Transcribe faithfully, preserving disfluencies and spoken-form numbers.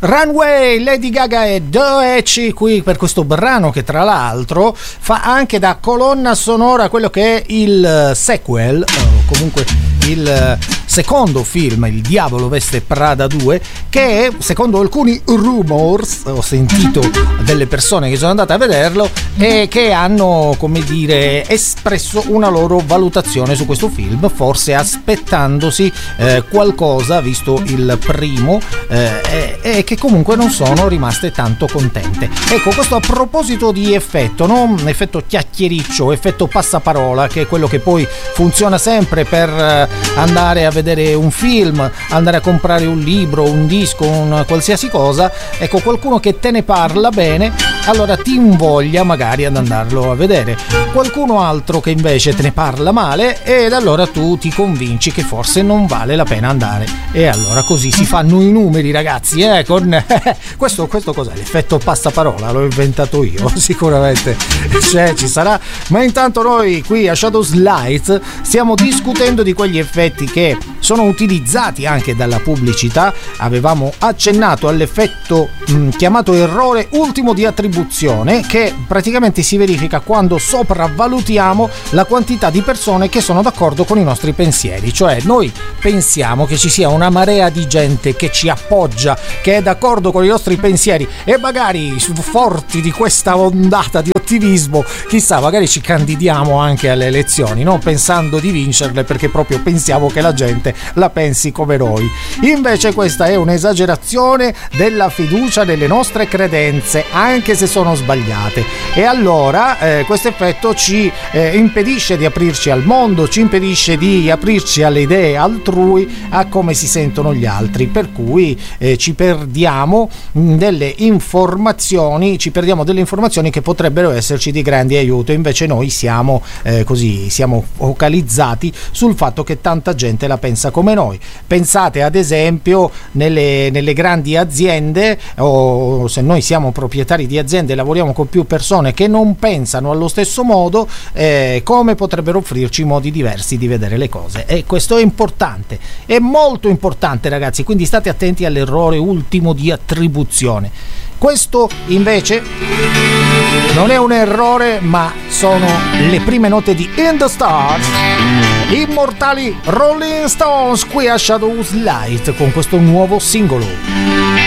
Runway, Lady Gaga e Doechii qui per questo brano che tra l'altro fa anche da colonna sonora quello che è il sequel, o comunque il secondo film, Il Diavolo Veste Prada due, che secondo alcuni rumors, ho sentito delle persone che sono andate a vederlo e che hanno, come dire, espresso una loro valutazione su questo film, forse aspettandosi eh, qualcosa, visto il primo, eh, e, e che comunque non sono rimaste tanto contente. Ecco, questo a proposito di effetto, no? Effetto chiacchiericcio, effetto passaparola, che è quello che poi funziona sempre per eh, andare a vedere un film, andare a comprare un libro, un disco, un qualsiasi cosa. Ecco, qualcuno che te ne parla bene, allora ti invoglia magari ad andarlo a vedere. Qualcuno altro che invece te ne parla male ed allora tu ti convinci che forse non vale la pena andare, e allora così si fanno i numeri, ragazzi, eh, con questo, questo cos'è? L'effetto passaparola, l'ho inventato io, sicuramente cioè, ci sarà. Ma intanto noi qui a Shadows Light stiamo discutendo di quegli effetti che sono utilizzati anche dalla pubblicità. Avevamo accennato all'effetto mh, chiamato errore ultimo di attribuzione, che praticamente si verifica quando sopravvalutiamo la quantità di persone che sono d'accordo con i nostri pensieri. Cioè noi pensiamo che ci sia una marea di gente che ci appoggia, che è d'accordo con i nostri pensieri, e magari forti di questa ondata di ottimismo, chissà, magari ci candidiamo anche alle elezioni, no? Pensando di vincerle, perché proprio pensiamo che la gente la pensi come noi. Invece questa è un'esagerazione della fiducia nelle nostre credenze, anche se sono sbagliate, e allora eh, questo effetto ci eh, impedisce di aprirci al mondo, ci impedisce di aprirci alle idee altrui, a come si sentono gli altri, per cui eh, ci perdiamo mh, delle informazioni, ci perdiamo delle informazioni che potrebbero esserci di grande aiuto. Invece noi siamo eh, così, siamo focalizzati sul fatto che tanta gente la pensa come noi. Pensate ad esempio nelle, nelle grandi aziende, o se noi siamo proprietari di aziende e lavoriamo con più persone che non pensano allo stesso modo, eh, come potrebbero offrirci modi diversi di vedere le cose. E questo è importante, è molto importante, ragazzi, quindi state attenti all'errore ultimo di attribuzione. Questo invece non è un errore, ma sono le prime note di In the Stars, immortali Rolling Stones, qui a Shadows Light con questo nuovo singolo.